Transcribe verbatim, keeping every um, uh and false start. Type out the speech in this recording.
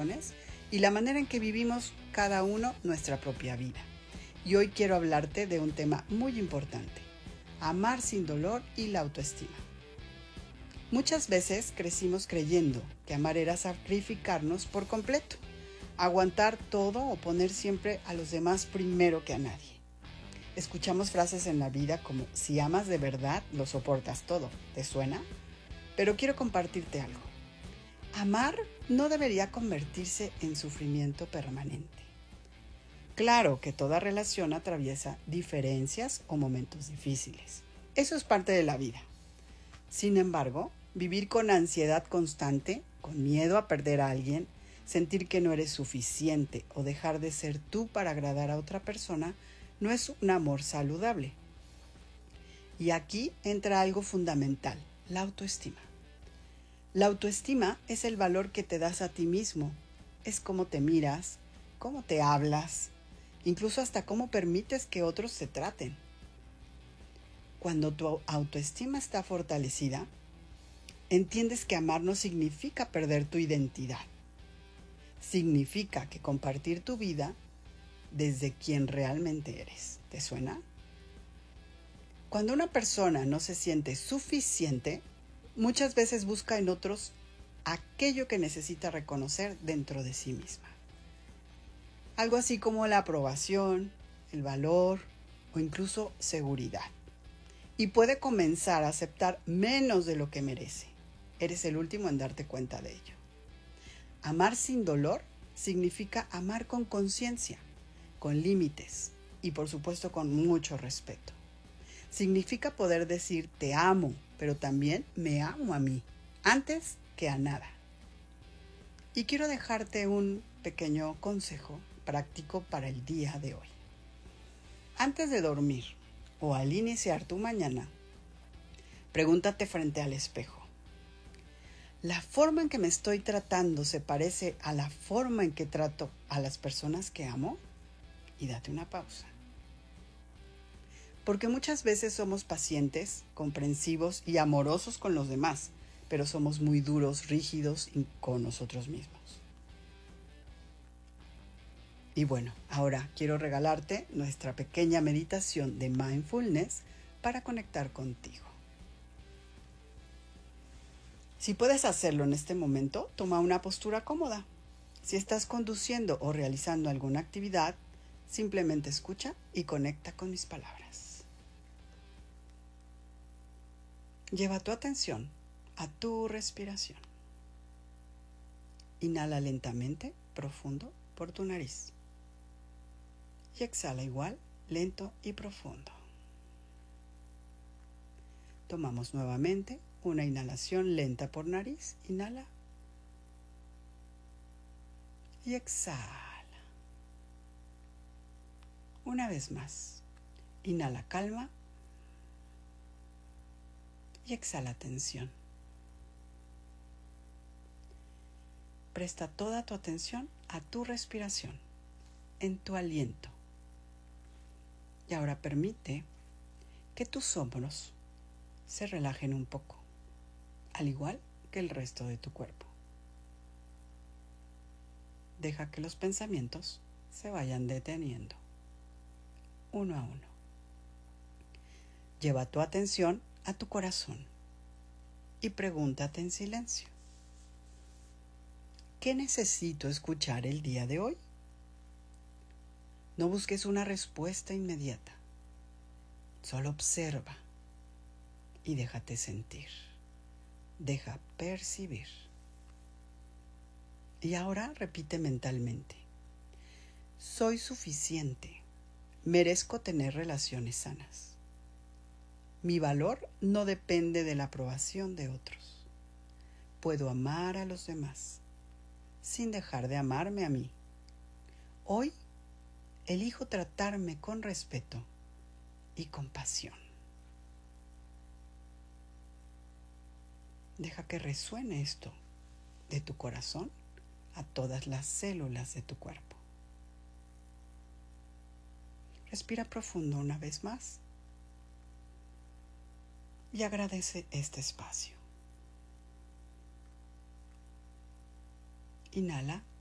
decisiones y la manera en que vivimos cada uno nuestra propia vida. Y hoy quiero hablarte de un tema muy importante: amar sin dolor y la autoestima. Muchas veces crecimos creyendo que amar era sacrificarnos por completo, aguantar todo o poner siempre a los demás primero que a nadie. Escuchamos frases en la vida como: si amas de verdad, lo soportas todo. ¿Te suena? Pero quiero compartirte algo. Amar no debería convertirse en sufrimiento permanente. Claro que toda relación atraviesa diferencias o momentos difíciles. Eso es parte de la vida. Sin embargo, vivir con ansiedad constante, con miedo a perder a alguien, sentir que no eres suficiente o dejar de ser tú para agradar a otra persona, no es un amor saludable. Y aquí entra algo fundamental: la autoestima. La autoestima es el valor que te das a ti mismo. Es cómo te miras, cómo te hablas, incluso hasta cómo permites que otros te traten. Cuando tu autoestima está fortalecida, entiendes que amar no significa perder tu identidad. Significa que compartir tu vida desde quien realmente eres. ¿Te suena? Cuando una persona no se siente suficiente, muchas veces busca en otros aquello que necesita reconocer dentro de sí misma. Algo así como la aprobación, el valor o incluso seguridad. Y puede comenzar a aceptar menos de lo que merece. Eres el último en darte cuenta de ello. Amar sin dolor significa amar con conciencia, con límites y por supuesto con mucho respeto. Significa poder decir te amo, pero también me amo a mí, antes que a nada. Y quiero dejarte un pequeño consejo práctico para el día de hoy. Antes de dormir o al iniciar tu mañana, pregúntate frente al espejo: ¿la forma en que me estoy tratando se parece a la forma en que trato a las personas que amo? Y date una pausa. Porque muchas veces somos pacientes, comprensivos y amorosos con los demás, pero somos muy duros, rígidos con nosotros mismos. Y bueno, ahora quiero regalarte nuestra pequeña meditación de mindfulness para conectar contigo. Si puedes hacerlo en este momento, toma una postura cómoda. Si estás conduciendo o realizando alguna actividad, simplemente escucha y conecta con mis palabras. Lleva tu atención a tu respiración. Inhala lentamente, profundo, por tu nariz. Y exhala igual, lento y profundo. Tomamos nuevamente una inhalación lenta por nariz. Inhala. Y exhala. Una vez más. Inhala calma. Y exhala tensión. Presta toda tu atención a tu respiración, en tu aliento. Y ahora permite que tus hombros se relajen un poco, al igual que el resto de tu cuerpo. Deja que los pensamientos se vayan deteniendo, uno a uno. Lleva tu atención a tu corazón y pregúntate en silencio: ¿qué necesito escuchar el día de hoy? No busques una respuesta inmediata. Solo observa y déjate sentir. Deja percibir. Y ahora repite mentalmente: soy suficiente. Merezco tener relaciones sanas. Mi valor no depende de la aprobación de otros. Puedo amar a los demás sin dejar de amarme a mí. Hoy elijo tratarme con respeto y compasión. Deja que resuene esto de tu corazón a todas las células de tu cuerpo. Respira profundo una vez más y agradece este espacio. Inhala